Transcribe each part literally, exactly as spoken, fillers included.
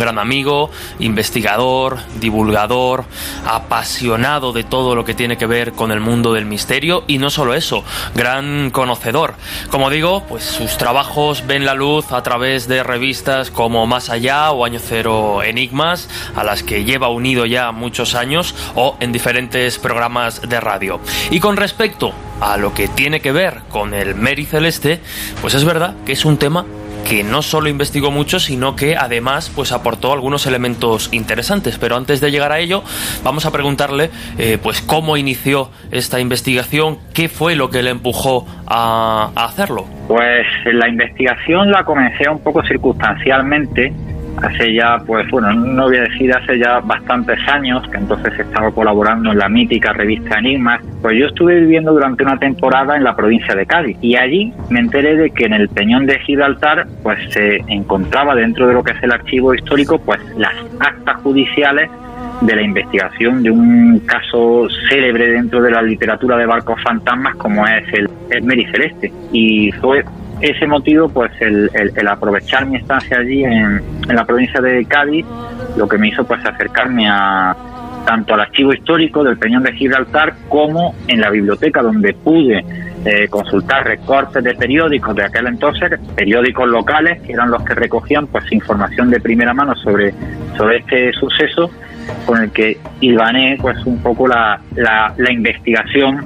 gran amigo, investigador, divulgador, apasionado de todo lo que tiene que ver con el mundo del misterio, y no solo eso, gran conocedor. Como digo, pues sus trabajos ven la luz a través de revistas como Más Allá o Año Cero Enigmas, a las que lleva unido ya muchos años, o en diferentes programas de radio. Y con respecto a lo que tiene que ver con el Mary Celeste, pues es verdad que es un tema que no solo investigó mucho, sino que además pues aportó algunos elementos interesantes. Pero antes de llegar a ello, vamos a preguntarle eh, pues cómo inició esta investigación, qué fue lo que le empujó a, a hacerlo. Pues la investigación la comencé un poco circunstancialmente, hace ya, pues bueno, no voy a decir hace ya bastantes años, que entonces estaba colaborando en la mítica revista Enigmas. Pues yo estuve viviendo durante una temporada en la provincia de Cádiz, y allí me enteré de que en el Peñón de Gibraltar pues se encontraba dentro de lo que es el archivo histórico pues las actas judiciales de la investigación de un caso célebre dentro de la literatura de barcos fantasmas como es el, el Mary Celeste. Y fue ese motivo, pues el, el, el aprovechar mi estancia allí en, en la provincia de Cádiz, lo que me hizo pues acercarme a tanto al archivo histórico del Peñón de Gibraltar como en la biblioteca, donde pude eh, consultar recortes de periódicos de aquel entonces, periódicos locales, que eran los que recogían pues información de primera mano sobre, sobre este suceso, con el que hilvané pues un poco la, la, la investigación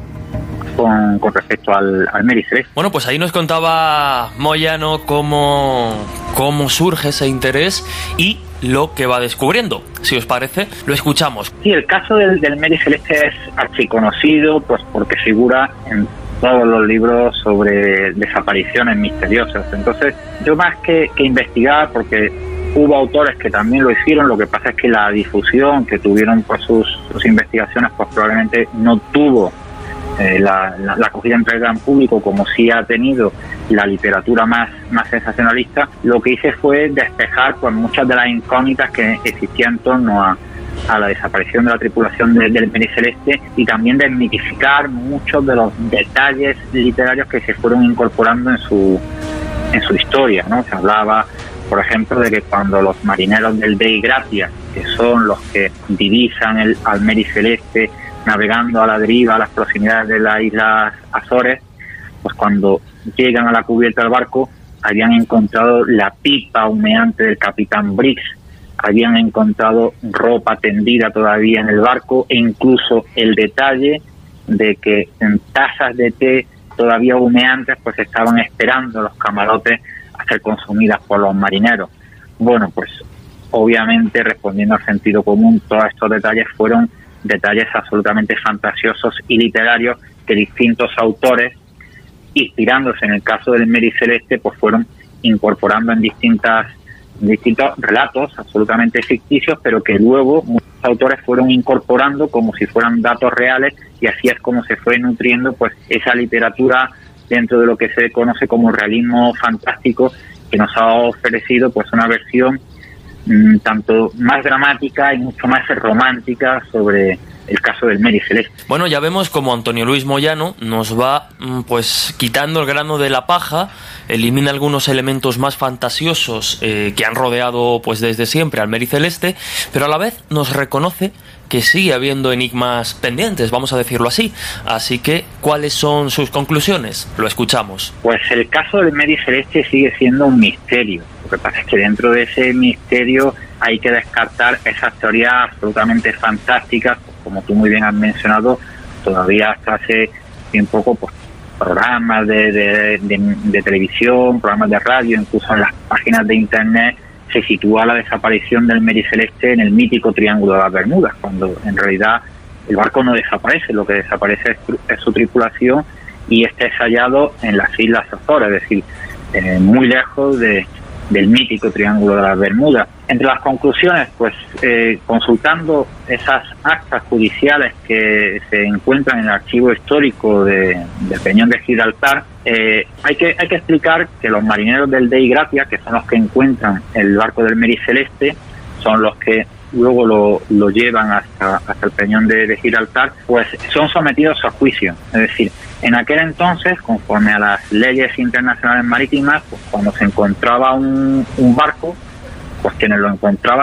Con, con respecto al, al Mary Celeste. Bueno, pues ahí nos contaba Moyano cómo, cómo surge ese interés y lo que va descubriendo. Si os parece, lo escuchamos. Sí, el caso del, del Mary Celeste es archiconocido, pues porque figura en todos los libros sobre desapariciones misteriosas. Entonces, yo más que, que investigar, porque hubo autores que también lo hicieron, lo que pasa es que la difusión que tuvieron por sus, sus investigaciones, pues probablemente no tuvo Eh, la, la, la acogida entre el gran público como sí ha tenido la literatura más, más sensacionalista. Lo que hice fue despejar pues muchas de las incógnitas que existían en torno a, a la desaparición de la tripulación de, del Mary Celeste, y también desmitificar muchos de los detalles literarios que se fueron incorporando en su en su historia, ¿no? Se hablaba, por ejemplo, de que cuando los marineros del Dei Gratia, que son los que divisan el, al Mary Celeste navegando a la deriva a las proximidades de las islas Azores, pues cuando llegan a la cubierta del barco habían encontrado la pipa humeante del capitán Briggs, habían encontrado ropa tendida todavía en el barco, e incluso el detalle de que en tazas de té todavía humeantes pues estaban esperando los camarotes a ser consumidas por los marineros. Bueno, pues obviamente, respondiendo al sentido común, todos estos detalles fueron detalles absolutamente fantasiosos y literarios que distintos autores, inspirándose en el caso del Mary Celeste, pues fueron incorporando en distintas distintos relatos absolutamente ficticios, pero que luego muchos autores fueron incorporando como si fueran datos reales, y así es como se fue nutriendo pues esa literatura dentro de lo que se conoce como realismo fantástico, que nos ha ofrecido pues una versión tanto más dramática y mucho más romántica sobre el caso del Mary Celeste. Bueno, ya vemos como Antonio Luis Moyano nos va pues quitando el grano de la paja, elimina algunos elementos más fantasiosos eh, que han rodeado pues desde siempre al Mary Celeste, pero a la vez nos reconoce que sigue habiendo enigmas pendientes, vamos a decirlo así. Así que, ¿cuáles son sus conclusiones? Lo escuchamos. Pues el caso del Mary Celeste sigue siendo un misterio. Lo que pasa es que dentro de ese misterio hay que descartar esas teorías absolutamente fantásticas, como tú muy bien has mencionado. Todavía hasta hace bien poco pues programas de, de, de, de televisión, programas de radio, incluso en las páginas de internet se sitúa la desaparición del Mary Celeste en el mítico Triángulo de las Bermudas, cuando en realidad el barco no desaparece, lo que desaparece es, es su tripulación, y este es hallado en las Islas Azores, es decir, eh, muy lejos de, del mítico Triángulo de las Bermudas. Entre las conclusiones, pues eh, consultando esas actas judiciales que se encuentran en el archivo histórico de, del Peñón de Gibraltar, eh, hay que hay que explicar que los marineros del Dei Gratia, que son los que encuentran el barco del Mary Celeste, son los que luego lo, lo llevan hasta, hasta el Peñón de, de Gibraltar, pues son sometidos a juicio. Es decir, en aquel entonces, conforme a las leyes internacionales marítimas, pues cuando se encontraba un, un barco, pues quienes lo encontraban